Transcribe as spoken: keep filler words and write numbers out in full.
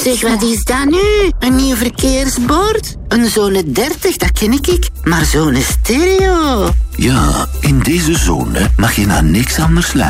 Zeg, wat is dat nu? Een nieuw verkeersbord? Een zone dertig, dat ken ik. Maar zone stereo? Ja, in deze zone mag je naar niks anders luisteren.